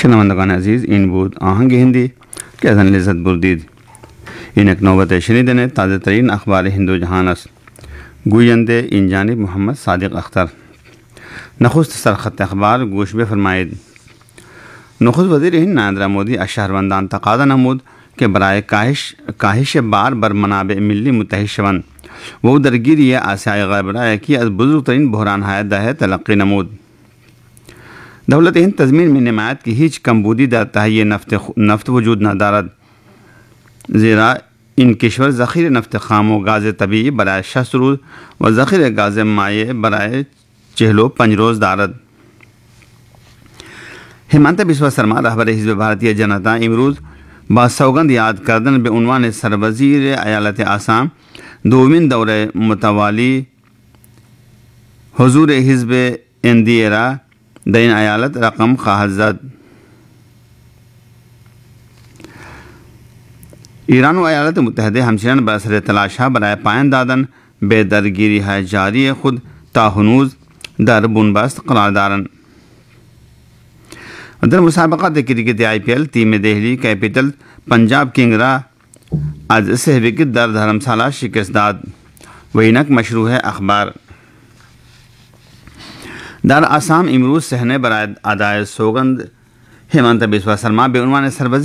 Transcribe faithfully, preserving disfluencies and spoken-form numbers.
شنوندگان عزیز، N بود آهنگ هندی که از آن لذت بردید. این یک نوبت شنیدن تازه ترین اخبار هند و جهان است. گوینده این جانب محمد صادق اختر. نخست سرخط اخبار گوش بفرمایید. نخست وزیر هند نریندر مودی از شهروندان تقاضا نمود که برای کاهش کاهش بار بر منابع ملی متحد شوند و او درگیری آسیای غرب را یکی از بزرگترین بحران‌های دهه تلقی نمود. دولت هند تضمین می نماید که هیچ کمبودی در تهیه نفت نفت وجود ندارد، زیرا این کشور ذخیره نفت خام و گاز طبیعی برای شصت روز و ذخیره گاز مایع برای چهل و پنج روز دارد. هیمانتا بسوا سرما رهبر حزب بھارتیہ جنتا امروز با سوگند یاد کردن به عنوان سروزیر ایالت آسام دومین دور متوالی حضور حزب این دی اے را در این ایالت رقم خواهد زد. ایران و ایالات متحده همچنان بر اثر تلاش‌ها برای پایان دادن به درگیری‌های جاری خود تا هنوز در بنبست قرار دارند. در مسابقات کرکٹ آئی P L تیم Delhi capital Punjab king را از سه وکٹ در دھرمشالہ شکست داد. و اینک مشروع ہے اخبار. در آسام امروز صحنه برای ادای سوگند هیمانتا بسوا سرما به عنوان سربازی